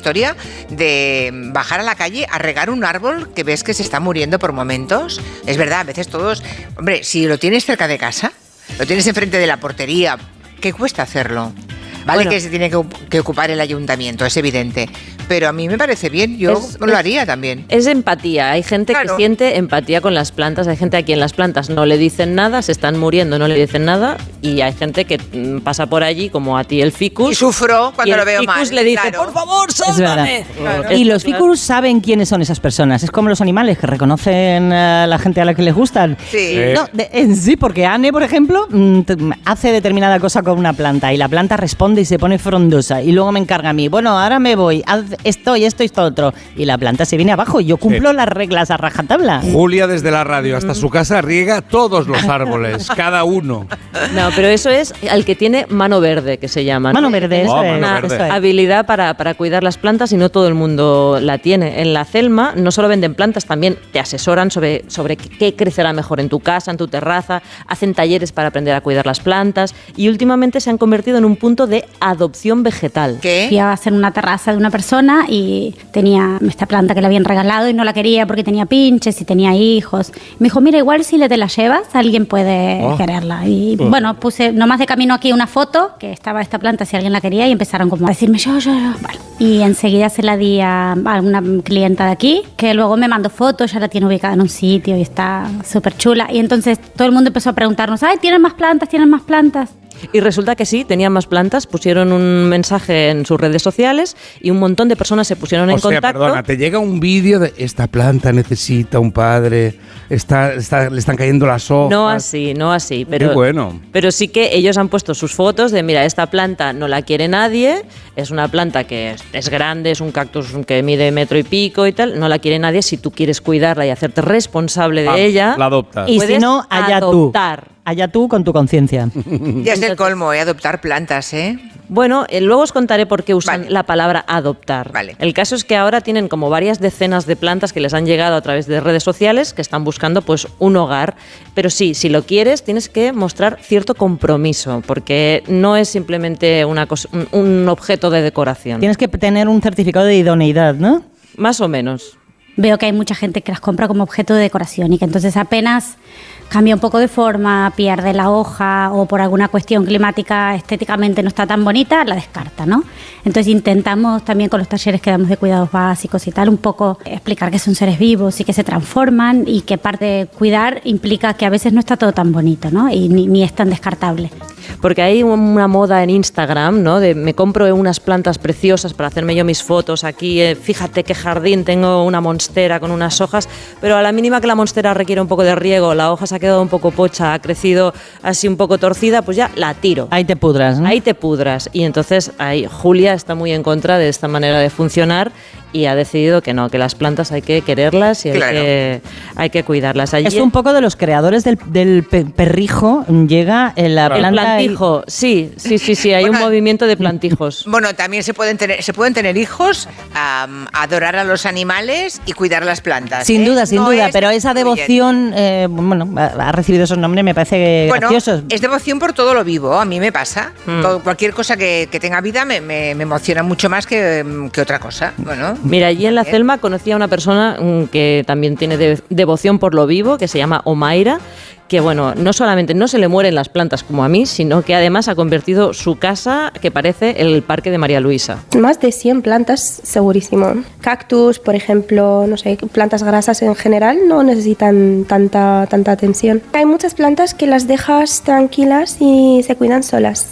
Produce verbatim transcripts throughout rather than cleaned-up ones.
historia de bajar a la calle a regar un árbol que ves que se está muriendo por momentos. Es verdad, a veces todos... Hombre, si lo tienes cerca de casa, lo tienes enfrente de la portería, ¿qué cuesta hacerlo? Vale, bueno, que se tiene que, que ocupar el ayuntamiento, es evidente. Pero a mí me parece bien, yo es, lo haría es, también. Es empatía, hay gente claro. que siente empatía con las plantas, hay gente a quien las plantas no le dicen nada, se están muriendo, no le dicen nada, y hay gente que pasa por allí, como a ti el ficus. Y sufro cuando y lo veo mal. El ficus le dice, claro. por favor, sálvame. Claro. Y los ficus saben quiénes son esas personas, es como los animales que reconocen a la gente a la que les gustan. Sí. No, de, en sí, porque Anne, por ejemplo, hace determinada cosa con una planta y la planta responde y se pone frondosa, y luego me encarga a mí, bueno, ahora me voy, haz esto y esto y esto otro, y la planta se viene abajo y yo cumplo sí. las reglas a rajatabla. Julia desde la radio hasta su casa riega todos los árboles, cada uno. No, pero eso es al que tiene mano verde, que se llama. Mano verde, eso oh, es. Mano una verde. habilidad para, para cuidar las plantas y no todo el mundo la tiene. En la Celma no solo venden plantas, también te asesoran sobre, sobre qué crecerá mejor en tu casa, en tu terraza, hacen talleres para aprender a cuidar las plantas y últimamente se han convertido en un punto de adopción vegetal. ¿Qué? Fui a hacer una terraza de una persona y tenía esta planta que le habían regalado y no la quería porque tenía pinches y tenía hijos. Me dijo, mira, igual si le te la llevas, alguien puede oh. quererla. Y oh. bueno, puse nomás de camino aquí una foto que estaba esta planta si alguien la quería y empezaron como a decirme yo, yo, yo. Bueno, y enseguida se la di a una clienta de aquí que luego me mandó fotos, ya la tiene ubicada en un sitio y está súper chula. Y entonces todo el mundo empezó a preguntarnos, ay, ¿tienen más plantas? ¿Tienen más plantas? Y resulta que sí, tenían más plantas, pusieron un mensaje en sus redes sociales y un montón de personas se pusieron en o sea, contacto. Perdona, te llega un vídeo de esta planta necesita un padre, está, está, le están cayendo las hojas. No así, no así. Pero, Qué bueno. Pero sí que ellos han puesto sus fotos de, mira, esta planta no la quiere nadie, es una planta que es, es grande, es un cactus que mide metro y pico y tal, no la quiere nadie, si tú quieres cuidarla y hacerte responsable de ah, ella, la adoptas. Y si no, allá adoptar. tú. Allá tú con tu conciencia. Ya es el colmo, ¿eh? Adoptar plantas, ¿eh? Bueno, eh, luego os contaré por qué usan vale. la palabra adoptar. Vale. El caso es que ahora tienen como varias decenas de plantas que les han llegado a través de redes sociales que están buscando pues un hogar. Pero sí, si lo quieres, tienes que mostrar cierto compromiso, porque no es simplemente una cosa, un, un objeto de decoración. Tienes que tener un certificado de idoneidad, ¿no? Más o menos. Veo que hay mucha gente que las compra como objeto de decoración y que entonces apenas cambia un poco de forma, pierde la hoja o por alguna cuestión climática estéticamente no está tan bonita, la descarta, ¿no? Entonces intentamos también con los talleres que damos de cuidados básicos y tal, un poco explicar que son seres vivos y que se transforman y que parte de cuidar implica que a veces no está todo tan bonito, ¿no? Y ni, ni es tan descartable. Porque hay una moda en Instagram, ¿no? De me compro unas plantas preciosas para hacerme yo mis fotos aquí, eh, fíjate qué jardín, tengo una monstera con unas hojas, pero a la mínima que la monstera requiere un poco de riego, la hoja se ha quedado un poco pocha, ha crecido así un poco torcida, pues ya la tiro. Ahí te pudras, ¿no? Ahí te pudras. Y entonces ahí Julia está muy en contra de esta manera de funcionar y ha decidido que no, que las plantas hay que quererlas y claro. hay, que, hay que cuidarlas. Allí es un poco de los creadores del, del perrijo, llega en la el planta... plantijo, y... sí, sí, sí, sí, hay bueno, un movimiento de plantijos. Bueno, también se pueden tener, se pueden tener hijos, um, adorar a los animales y cuidar las plantas. Sin ¿eh? duda, sin no duda, pero esa devoción, eh, bueno, ha recibido esos nombres, me parece bueno, graciosos. Es devoción por todo lo vivo, a mí me pasa. Mm. Todo, cualquier cosa que, que tenga vida me, me, me emociona mucho más que, que otra cosa. Bueno, mira, allí en la Celma conocí a una persona que también tiene de, devoción por lo vivo, que se llama Omaira, que bueno, no solamente no se le mueren las plantas como a mí, sino que además ha convertido su casa, que parece el parque de María Luisa. Más de cien plantas, segurísimo. Cactus, por ejemplo, no sé, plantas grasas en general no necesitan tanta, tanta atención. Hay muchas plantas que las dejas tranquilas y se cuidan solas.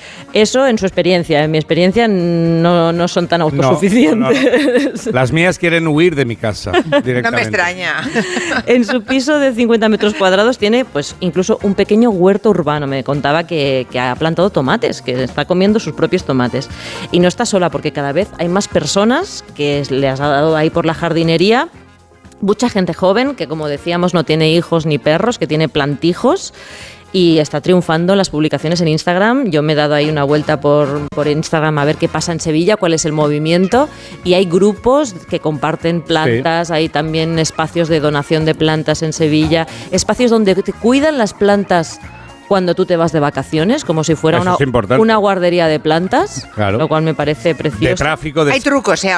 Eso en su experiencia. En mi experiencia no, no son tan autosuficientes. No, no, no. Las mías quieren huir de mi casa directamente. No me extraña. En su piso de cincuenta metros cuadrados tiene pues incluso un pequeño huerto urbano. Me contaba que, que ha plantado tomates, que está comiendo sus propios tomates. Y no está sola porque cada vez hay más personas que le has dado ahí por la jardinería. Mucha gente joven que, como decíamos, no tiene hijos ni perros, que tiene plantijos. Y está triunfando en las publicaciones en Instagram. Yo me he dado ahí una vuelta por, por Instagram a ver qué pasa en Sevilla, cuál es el movimiento. Y hay grupos que comparten plantas, sí. Hay también espacios de donación de plantas en Sevilla, espacios donde te cuidan las plantas cuando tú te vas de vacaciones, como si fuera una, una guardería de plantas, claro. Lo cual me parece precioso. De tráfico de... Hay trucos, ¿eh?